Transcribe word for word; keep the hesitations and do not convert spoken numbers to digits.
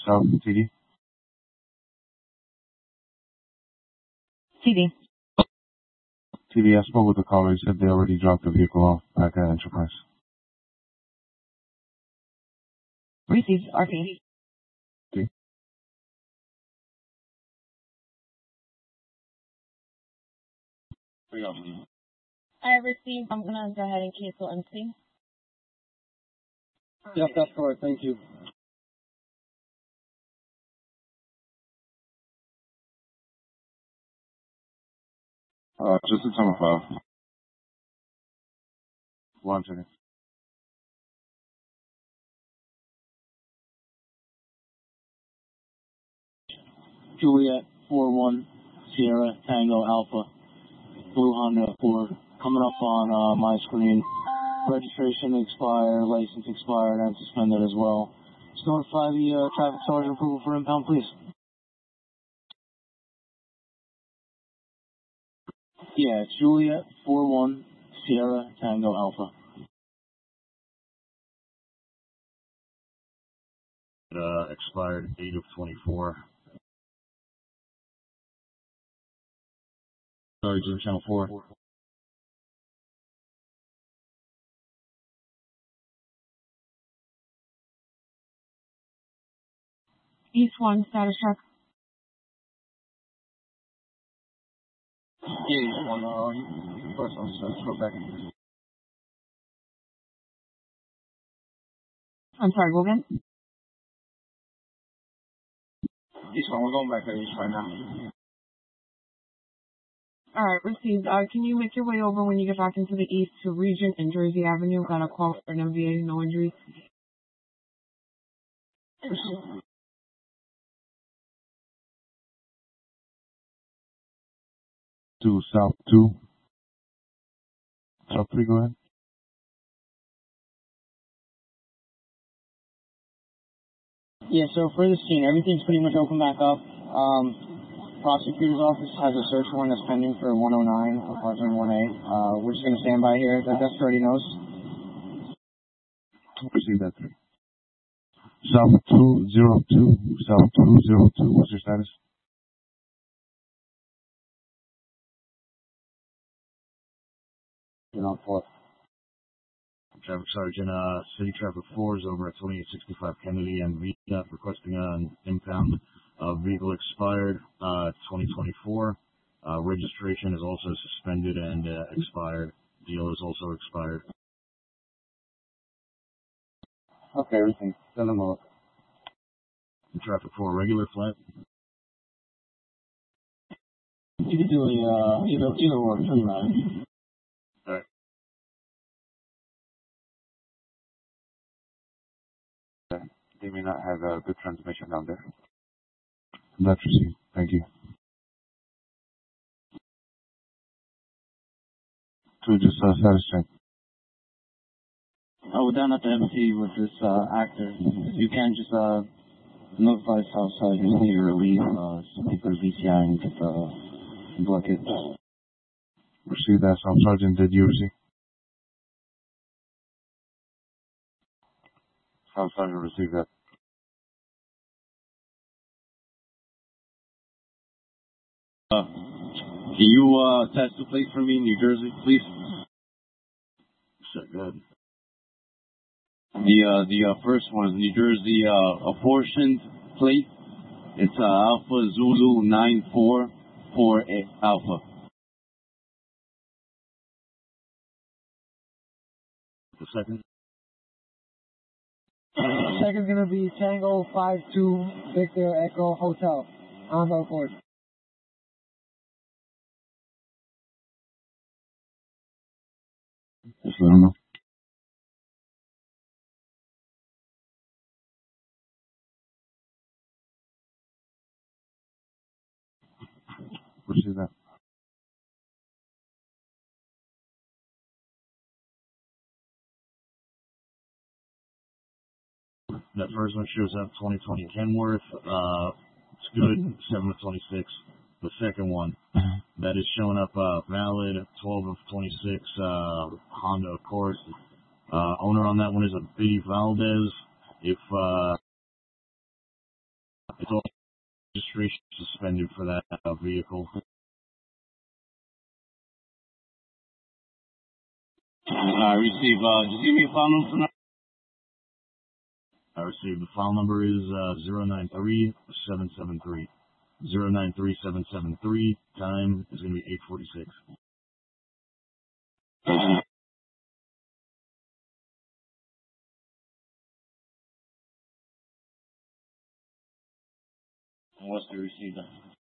South T D? T D. T D, I spoke with the caller. He said they already dropped the vehicle off back at Enterprise. Received. R P. Okay. I received. I'm going to go ahead and cancel M C. Yes, that's correct. Thank you. Uh, just a time of five. One second. Juliet four one Sierra Tango Alpha Blue Honda Accord coming up on uh, my screen. Registration expired, license expired, and suspended as well. Just notify the uh, traffic sergeant approval for impound, please. Yeah, it's Juliet four one Sierra Tango Alpha. Uh, expired eight of twenty-four. Sorry, Jim, channel four. East one, status check. Yeah, East one, uh, first one, so let's go back. I'm sorry, go again? East one, we're going back to East right now. All right, received. Uh, can you make your way over when you get back into the east to Regent and Jersey Avenue? Got a call for an M V A, no injuries. To South two. South three, go ahead. Yeah, so for the scene, everything's pretty much open back up. Um, prosecutor's office has a search warrant that's pending for one oh nine, apartment one A. Uh, we're just going to stand by here. The desk already knows. Receive that three. South two zero two. South two zero two. What's your status? You're on fourth. Traffic Sergeant, uh, City Traffic four is over at twenty-eight sixty-five Kennedy and V F requesting an impound. Uh, vehicle expired, uh, twenty twenty-four. Uh, registration is also suspended and, uh, expired. Deal is also expired. Okay, everything. Send them off. Traffic four, regular flat. You can do a, uh, either, either or, doesn't matter. Alright. They may not have a good transmission down there. That's received. Thank you. Two, just uh, status check. Oh, we're down at the M C with this uh, actor. You can just uh, notify South Side you need to relieve uh, something for the V C I and get the bucket. Receive that, South Sergeant. Did you receive? South Sergeant received that. Uh, can you uh, test the plate for me in New Jersey, please? So good. The uh, the uh, first one is New Jersey uh, apportioned plate. It's uh, Alpha Zulu nine four four Alpha. The second. Second's gonna be Tango five two Victor Echo Hotel on the court. Just let them know. Receive that. That first one shows up twenty twenty Kenworth. Uh, it's good, seven of twenty-six. The second one, that is showing up uh, valid, twelve of twenty-six, uh, Honda Accord. Uh, owner on that one is a Biddy Valdez. If uh, vehicle registration suspended for that uh, vehicle. I received, uh, just give me a file number for now. I received the file number is uh, zero nine three seven seven three. zero nine three seven seven three. Time is going to be eight forty-six. What's the receipt?